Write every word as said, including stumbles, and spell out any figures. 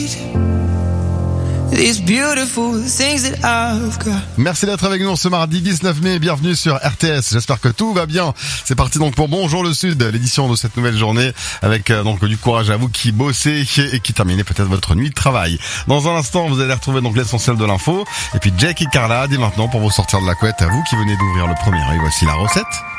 Merci d'être avec nous ce mardi dix-neuf mai, bienvenue sur R T S, j'espère que tout va bien. C'est parti donc pour Bonjour le Sud, l'édition de cette nouvelle journée avec euh, donc du courage à vous qui bossez et qui terminez peut-être votre nuit de travail. Dans un instant, vous allez retrouver donc l'essentiel de l'info et puis Jake et Carla dès maintenant pour vous sortir de la couette, à vous qui venez d'ouvrir le premier œil, voici la recette.